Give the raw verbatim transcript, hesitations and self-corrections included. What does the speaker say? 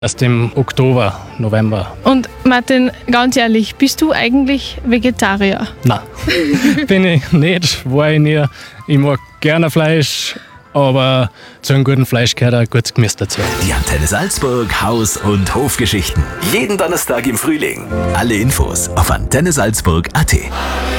Erst im Oktober, November. Und Martin, ganz ehrlich, bist du eigentlich Vegetarier? Nein, bin ich nicht, war ich nie. Ich mag gerne Fleisch, aber zu einem guten Fleisch gehört auch gutes Gemüse dazu. Die Antenne Salzburg Haus- und Hofgeschichten. Jeden Donnerstag im Frühling. Alle Infos auf antenne salzburg punkt at.